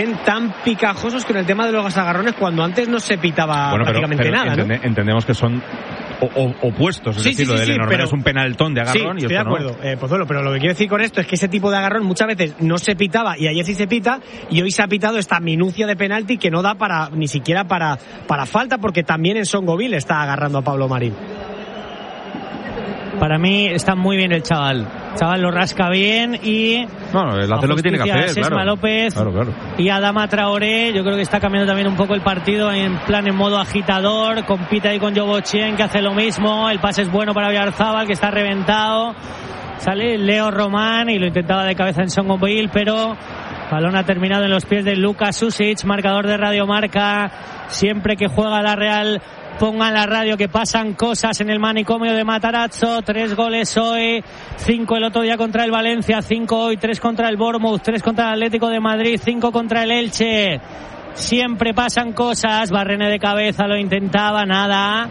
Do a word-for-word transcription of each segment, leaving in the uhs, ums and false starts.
tan picajosos con el tema de los agarrones cuando antes no se pitaba bueno, prácticamente pero, pero nada, entende, ¿no? Entendemos que son o, o, opuestos, es sí, decir, sí, lo sí, de Lenormand pero, es un penaltón de agarrón sí, y estoy esto de acuerdo, no. eh, Pozuelo, pero lo que quiero decir con esto es que ese tipo de agarrón muchas veces no se pitaba y ayer sí se pita y hoy se ha pitado esta minucia de penalti que no da para ni siquiera para, para falta, porque también en Son Gobil está agarrando a Pablo Marín. Para mí está muy bien el chaval. El chaval lo rasca bien y... Bueno, él hace lo que tiene que hacer, Sesma claro. López claro, claro. y Adama Traoré, yo creo que está cambiando también un poco el partido en plan en modo agitador, compite ahí con Jobochien que hace lo mismo, el pase es bueno para Oyarzabal que está reventado, sale Leo Román y lo intentaba de cabeza en Son Gobil, pero balón ha terminado en los pies de Luka Susic, marcador de Radio Marca. Siempre que juega la Real, pongan la radio que pasan cosas en el manicomio de Matarazzo. Tres goles hoy, cinco el otro día contra el Valencia, cinco hoy, tres contra el Bournemouth, tres contra el Atlético de Madrid, cinco contra el Elche. Siempre pasan cosas. Barrene de cabeza lo intentaba, nada.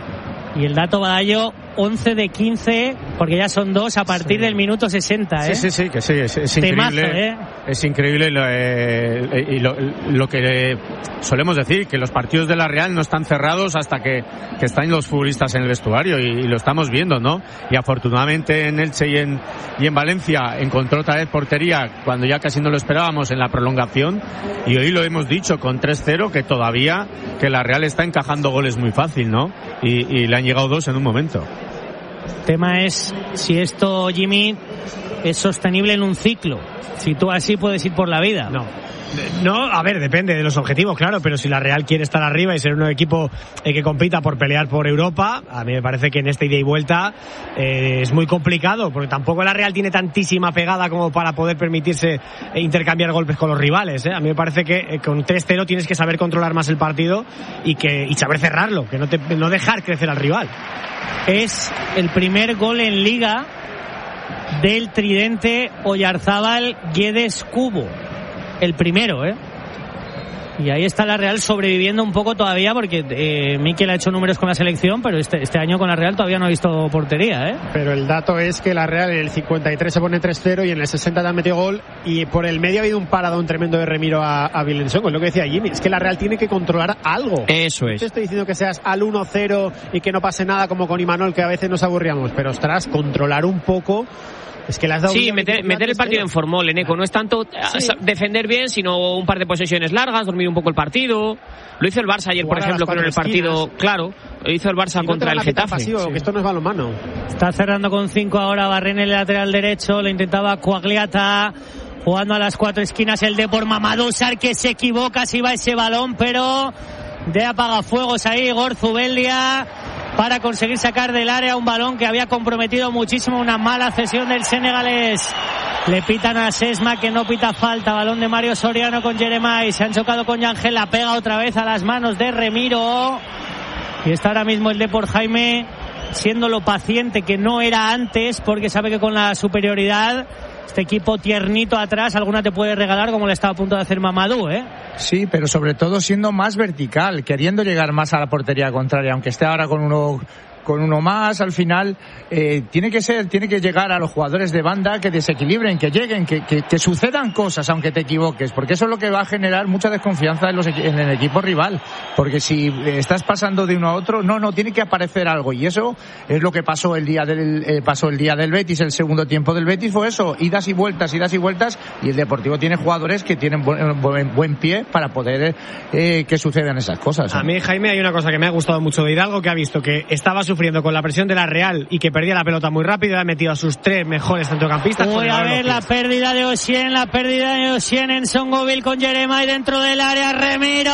Y el dato Badallo, once de quince, porque ya son dos a partir sí. del minuto sesenta, ¿eh? Sí, sí, sí, que sí, es, es Temazo, increíble. ¿eh? Es increíble lo, eh, y lo, lo que solemos decir, que los partidos de la Real no están cerrados hasta que, que están los futbolistas en el vestuario, y, y lo estamos viendo, ¿no? Y afortunadamente en Elche y en, y en Valencia encontró otra vez portería cuando ya casi no lo esperábamos en la prolongación, y hoy lo hemos dicho con tres cero, que todavía que la Real está encajando goles muy fácil, ¿no? Y, y le han llegado dos en un momento. El tema es si esto, Jimmy, es sostenible en un ciclo. Si tú así puedes ir por la vida. No. No, a ver, depende de los objetivos, claro, pero si la Real quiere estar arriba y ser un equipo eh, que compita por pelear por Europa, a mí me parece que en esta ida y vuelta eh, es muy complicado, porque tampoco la Real tiene tantísima pegada como para poder permitirse eh, intercambiar golpes con los rivales, ¿eh? A mí me parece que eh, con tres cero tienes que saber controlar más el partido y que y saber cerrarlo, que no, te, no dejar crecer al rival. Es el primer gol en Liga del tridente Oyarzabal, Guedes, Cubo. El primero, ¿eh? Y ahí está la Real sobreviviendo un poco todavía, porque eh, Mikel ha hecho números con la selección, pero este, este año con la Real todavía no ha visto portería, ¿eh? Pero el dato es que la Real en el cincuenta y tres se pone tres cero y en el sesenta te han metido gol, y por el medio ha habido un paradón tremendo de Remiro a, a Vilensongo. Es lo que decía Jimmy, es que la Real tiene que controlar algo. Eso es. No te estoy diciendo que seas al uno cero y que no pase nada como con Imanol, que a veces nos aburríamos, pero ostras, controlar un poco. Es que le has dado sí, meter, meter el partido en formol, Eneco. No es tanto sí. defender bien, sino un par de posesiones largas, dormir un poco el partido. Lo hizo el Barça ayer, jugar por ejemplo, con el partido, esquinas. Claro, lo hizo el Barça no contra el Getafe. Pasivo, sí. Que esto no es balonmano. Está cerrando con cinco ahora Barrene, el lateral derecho, le intentaba Coagliata, jugando a las cuatro esquinas el Depor. Mamadou Sarr, que se equivoca si va ese balón, pero de apagafuegos ahí Igor Zubeldia para conseguir sacar del área un balón que había comprometido muchísimo, una mala cesión del senegalés. Le pitan a Sesma, que no pita falta. Balón de Mario Soriano con Jeremai, se han chocado con Yangel, la pega otra vez a las manos de Remiro, y está ahora mismo el Depor, Jaime, siendo lo paciente que no era antes, porque sabe que con la superioridad este equipo tiernito atrás alguna te puede regalar, como le estaba a punto de hacer Mamadou, ¿eh? Sí, pero sobre todo siendo más vertical, queriendo llegar más a la portería contraria, aunque esté ahora con uno con uno más, al final eh, tiene que ser, tiene que llegar a los jugadores de banda que desequilibren, que lleguen, que, que, que sucedan cosas aunque te equivoques, porque eso es lo que va a generar mucha desconfianza en, los, en el equipo rival, porque si estás pasando de uno a otro, no, no, tiene que aparecer algo, y eso es lo que pasó el día del eh, pasó el día del Betis, el segundo tiempo del Betis fue eso, idas y vueltas, idas y vueltas, y el Deportivo tiene jugadores que tienen buen, buen, buen pie para poder eh, que sucedan esas cosas, ¿eh? A mí, Jaime, hay una cosa que me ha gustado mucho de Hidalgo, que ha visto que estaba sufriendo con la presión de la Real y que perdía la pelota muy rápido, y ha metido a sus tres mejores centrocampistas. Voy a ver la pérdida de Ossien, la pérdida de Ossien en Son Gobil con Jeremai dentro del área. Remiro,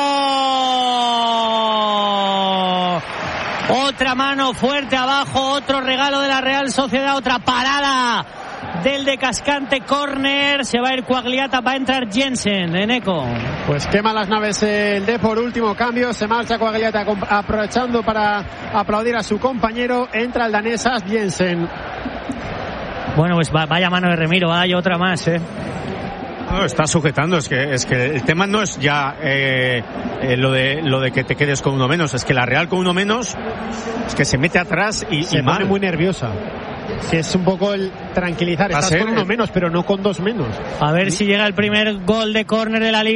otra mano fuerte abajo, otro regalo de la Real Sociedad, otra parada del de Cascante, córner, se va a ir Coagliata, va a entrar Jensen en Eco. Pues quema las naves el D por último cambio, se marcha Coagliata aprovechando para aplaudir a su compañero, entra el danés As Jensen. Bueno, pues vaya mano de Remiro, hay otra más, eh. No, está sujetando, es que es que el tema no es ya eh, eh, lo de lo de que te quedes con uno menos, es que la Real con uno menos es que se mete atrás y, se y pone mal. muy nerviosa. que es un poco el tranquilizar. Estás con uno menos, pero no con dos menos. A ver si llega el primer gol de córner de la Liga.